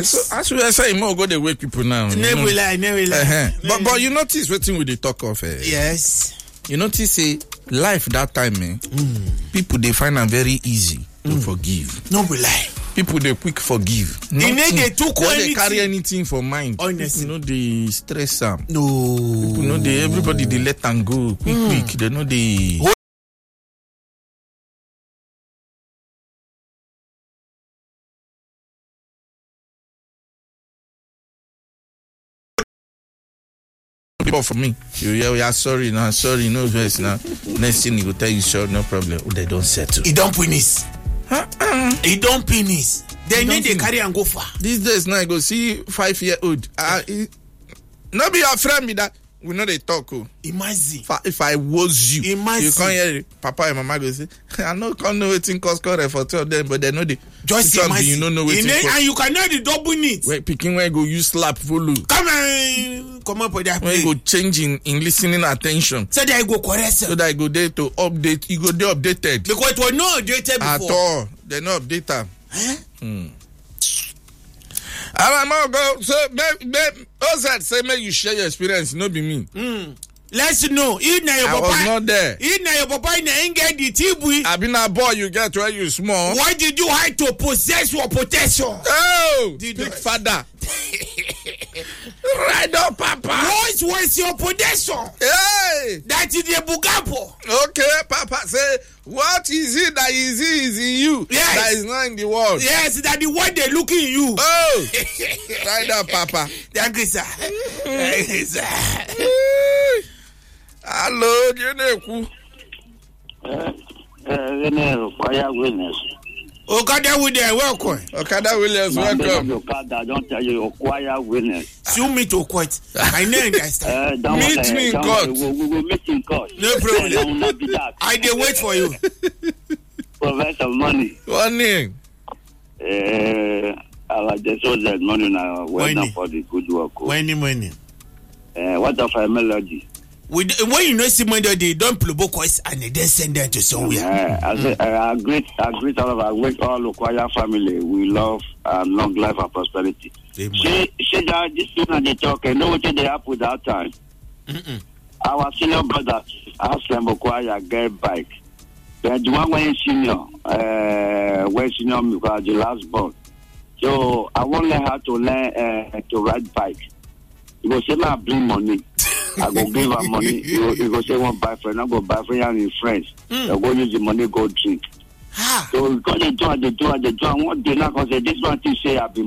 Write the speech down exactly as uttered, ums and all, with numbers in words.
So as we are saying, more go the way people now. Never lie, never lie. Uh-huh. But but you notice what thing with the talk of? Uh, yes. You notice say life that time, eh? Mm. People they find them very easy to mm. forgive. No be lie. People they quick forgive. They need they took anything. They carry anything for mind. Honestly, you know they stress them. No. People know they everybody they let them go quick mm. quick. They know they. For me, you yeah, yeah, sorry, now, sorry, no verse now. Next thing he will tell you, sure, no problem. Oh, they don't settle. He don't finish. Uh-uh. He don't finish. They need to carry and go far. These days now, I go see five year old. Uh, he, not be your friend, me that we know they talk. Oh. Imagine if I, if I was you, Imagine. you can't hear Papa and Mama go say, I know can't know what thing cause correct for two of them, but they know the just imagine. You don't know what thing and you cannot the double need. Wait, picking where go you slap follow. Come on, come up with that. When you go changing in listening attention. So that I go correct. So that I go there to update. You go there updated. Because it was not updated before. At all, they not updated. Huh? Hmm. I'm gonna go. So, babe, babe, Ozad say make you share your experience. No be me. Hmm. Let's know. If na your I papa, was not there. If na your papa in the get the T V. I been a boy. You get where you small. Why did you hide to possess your protection? Oh, did big father. Right up, Papa. What was your possession? Hey, that is the Bugapo. Okay, Papa say, what is it that is it is in you? Yes. That is not in the world. Yes, that the one they look in you. Oh, right up, Papa. Thank you, sir. Thank you, sir. Hello, Jeneku. Uh, uh, fire witness. Okada Williams, welcome. Okada Williams, welcome. Okada, don't tell you, acquire witness. Sue me to quit. I know understand. Uh, meet uh, me in court. We will we'll meet in court. No problem. I did wait for you. Provide some money. What name? Uh, I just saw that money now. Well done for the good work. When money. Uh, what of a melody? We, when you know somebody, they don't play boys and they then send them to somewhere. Yeah, I, mm. I, I greet, I greet all of our, greet all Okwaya family. We love um, long life and prosperity. She, she, that this thing that they talk, and know what they happen that time. Mm-mm. Our senior brother asked them Okwaya get bike. Then the one when senior, uh, when senior because the last born. So I want her to learn uh, to ride bike. He go say, "I bring money." I go give her money. You, you go say one buy friend, I go buy friend and his friends. Mm. I go use the money, go drink. Ha. So because they do, they do, they do. I want they not say this one to say I've been